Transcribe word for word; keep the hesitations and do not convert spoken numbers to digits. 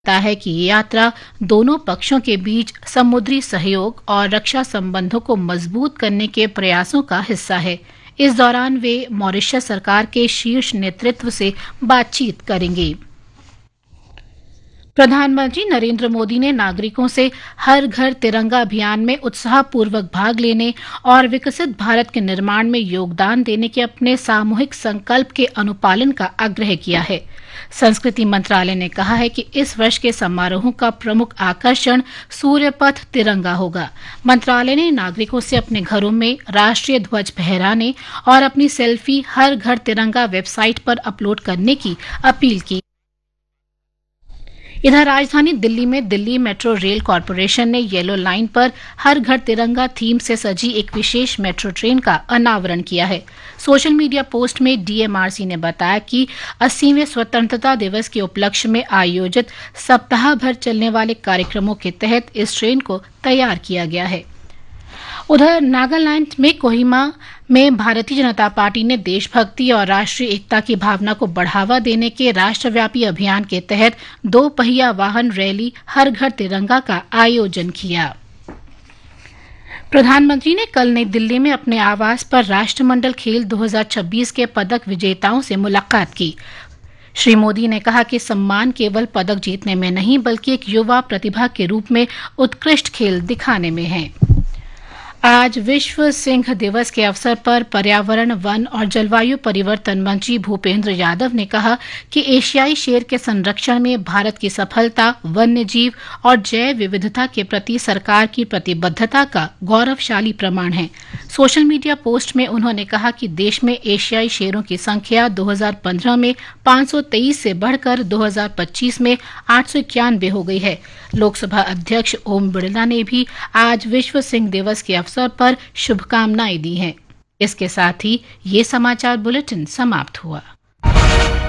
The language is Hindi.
लगता है कि ये यात्रा दोनों पक्षों के बीच समुद्री सहयोग और रक्षा संबंधों को मजबूत करने के प्रयासों का हिस्सा है। इस दौरान वे मॉरिशस सरकार के शीर्ष नेतृत्व से बातचीत करेंगे। प्रधानमंत्री नरेंद्र मोदी ने नागरिकों से हर घर तिरंगा अभियान में उत्साहपूर्वक भाग लेने और विकसित भारत के निर्माण में योगदान देने के अपने सामूहिक संकल्प के अनुपालन का आग्रह किया है। संस्कृति मंत्रालय ने कहा है कि इस वर्ष के समारोह का प्रमुख आकर्षण सूर्यपथ तिरंगा होगा। मंत्रालय ने नागरिकों से अपने घरों में राष्ट्रीय ध्वज फहराने और अपनी सेल्फी हर घर तिरंगा वेबसाइट पर अपलोड करने की अपील की। इधर राजधानी दिल्ली में दिल्ली मेट्रो रेल कॉरपोरेशन ने येलो लाइन पर हर घर तिरंगा थीम से सजी एक विशेष मेट्रो ट्रेन का अनावरण किया है। सोशल मीडिया पोस्ट में डीएमआरसी ने बताया कि अस्सीवें स्वतंत्रता दिवस के उपलक्ष्य में आयोजित सप्ताह भर चलने वाले कार्यक्रमों के तहत इस ट्रेन को तैयार किया गया है। उधर नागालैंड में कोहिमा में भारतीय जनता पार्टी ने देशभक्ति और राष्ट्रीय एकता की भावना को बढ़ावा देने के राष्ट्रव्यापी अभियान के तहत दो पहिया वाहन रैली हर घर तिरंगा का आयोजन किया। प्रधानमंत्री ने कल नई दिल्ली में अपने आवास पर राष्ट्रमंडल खेल दो हज़ार छब्बीस के पदक विजेताओं से मुलाकात की। श्री मोदी ने कहा कि सम्मान केवल पदक जीतने में नहीं बल्कि एक युवा प्रतिभा के रूप में उत्कृष्ट खेल दिखाने में है। आज विश्व सिंह दिवस के अवसर पर पर्यावरण, वन और जलवायु परिवर्तन मंत्री भूपेंद्र यादव ने कहा कि एशियाई शेर के संरक्षण में भारत की सफलता वन्य जीव और जैव विविधता के प्रति सरकार की प्रतिबद्धता का गौरवशाली प्रमाण है। सोशल मीडिया पोस्ट में उन्होंने कहा कि देश में एशियाई शेरों की संख्या दो हज़ार पंद्रह में पांच सौ तेईस से बढ़कर दो हज़ार पच्चीस में आठ सौ इक्यानवे हो गई है। लोकसभा अध्यक्ष ओम बिरला ने भी आज विश्व सिंह दिवस के अवसर पर शुभकामनाएं दी हैं। इसके साथ ही ये समाचार बुलेटिन समाप्त हुआ।